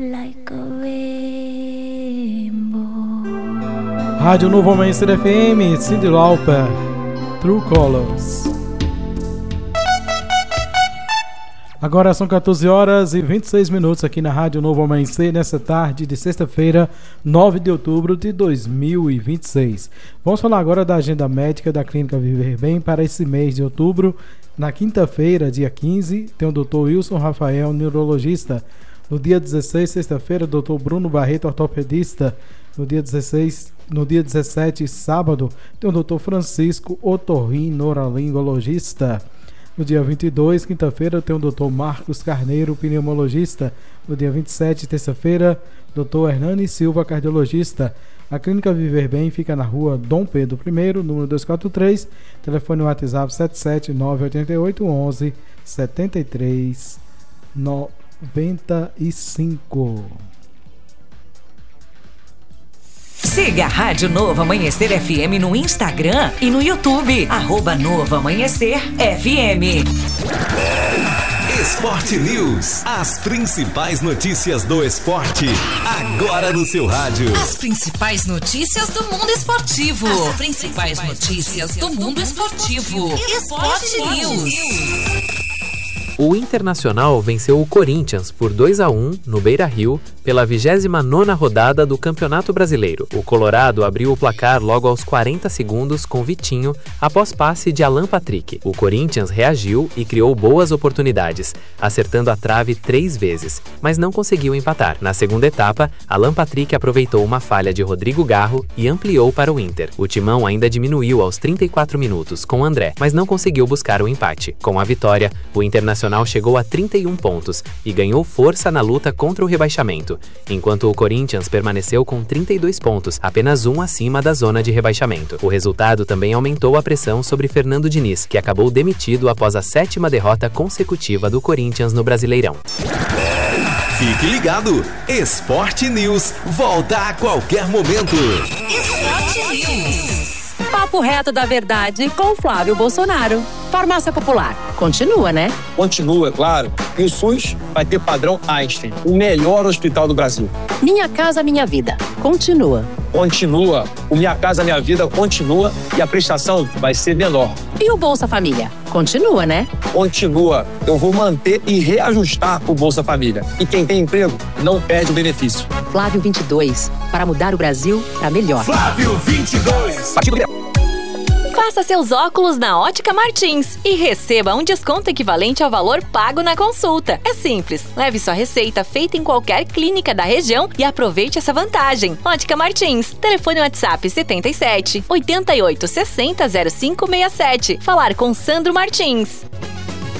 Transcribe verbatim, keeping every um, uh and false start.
like a rainbow. Rádio Novo Amanhecer F M, Cyndi Lauper, True Colors. Agora são quatorze horas e vinte e seis minutos aqui na Rádio Novo Amanhecer, nessa tarde de sexta-feira, nove de outubro de dois mil e vinte e seis. Vamos falar agora da agenda médica da Clínica Viver Bem para esse mês de outubro. Na quinta-feira, dia quinze, tem o doutor Wilson Rafael, neurologista. No dia dezesseis, sexta-feira, doutor Bruno Barreto, ortopedista. No dia dezesseis, no dia dezessete, sábado, tem o doutor Francisco otorrinolaringologista. No dia vinte e dois, quinta-feira, tem o doutor Marcos Carneiro, pneumologista. No dia vinte e sete, terça-feira, doutor Hernani Silva, cardiologista. A Clínica Viver Bem fica na rua Dom Pedro I, número duzentos e quarenta e três, telefone WhatsApp sete sete nove oito oito um um sete três nove cinco. Siga a Rádio Novo Amanhecer F M no Instagram e no YouTube, arroba Novo Amanhecer F M. Esporte News, as principais notícias do esporte, agora no seu rádio. As principais notícias do mundo esportivo. As principais notícias do mundo esportivo. Esporte News. O Internacional venceu o Corinthians por dois a um no Beira-Rio pela vigésima nona rodada do Campeonato Brasileiro. O Colorado abriu o placar logo aos quarenta segundos com Vitinho após passe de Alan Patrick. O Corinthians reagiu e criou boas oportunidades, acertando a trave três vezes, mas não conseguiu empatar. Na segunda etapa, Alan Patrick aproveitou uma falha de Rodrigo Garro e ampliou para o Inter. O Timão ainda diminuiu aos trinta e quatro minutos com André, mas não conseguiu buscar o empate. Com a vitória, o Internacional chegou a trinta e um pontos e ganhou força na luta contra o rebaixamento, enquanto o Corinthians permaneceu com trinta e dois pontos, apenas um acima da zona de rebaixamento. O resultado também aumentou a pressão sobre Fernando Diniz, que acabou demitido após a sétima derrota consecutiva do Corinthians no Brasileirão. Fique ligado, Esporte News volta a qualquer momento. Esporte News. Papo reto da verdade com Flávio Bolsonaro. Farmácia Popular. Continua, né? Continua, é claro. E o SUS vai ter padrão Einstein, o melhor hospital do Brasil. Minha Casa Minha Vida. Continua. Continua. O Minha Casa Minha Vida continua e a prestação vai ser menor. E o Bolsa Família? Continua, né? Continua. Eu vou manter e reajustar o Bolsa Família. E quem tem emprego não perde o benefício. Flávio vinte e dois. Para mudar o Brasil para melhor. Flávio vinte e dois. Faça seus óculos na Ótica Martins e receba um desconto equivalente ao valor pago na consulta. É simples, leve sua receita feita em qualquer clínica da região e aproveite essa vantagem. Ótica Martins, telefone WhatsApp setenta e sete, oitenta e oito, sessenta, zero cinco sessenta e sete. Falar com Sandro Martins.